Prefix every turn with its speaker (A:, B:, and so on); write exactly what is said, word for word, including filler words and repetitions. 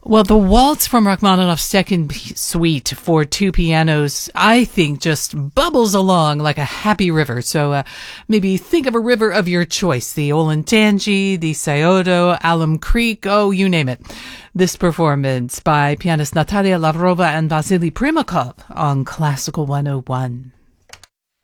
A: Well, the waltz from Rachmaninoff's second p- suite for two pianos, I think, just bubbles along like a happy river. So uh, maybe think of a river of your choice, the Olentangy, the Scioto, Alum Creek, oh, you name it. This performance by pianist Natalia Lavrova and Vasily Primakov on Classical one oh one.